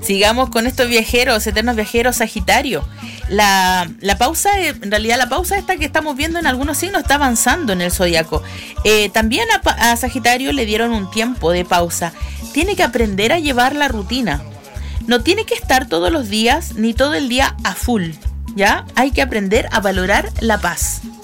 Sigamos con estos viajeros, eternos viajeros Sagitario. La pausa, en realidad la pausa esta que estamos viendo en algunos signos está avanzando en el zodiaco. También a Sagitario le dieron un tiempo de pausa. Tiene que aprender a llevar la rutina. No tiene que estar todos los días ni todo el día a full, ¿ya? Hay que aprender a valorar la paz.